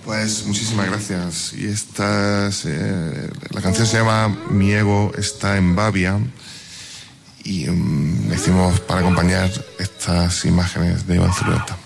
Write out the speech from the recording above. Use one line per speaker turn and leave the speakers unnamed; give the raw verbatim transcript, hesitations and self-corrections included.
Pues muchísimas gracias. Y esta es, eh, la canción se llama Mi ego está en Babia y um, la hicimos para acompañar estas imágenes de Iván Zulueta.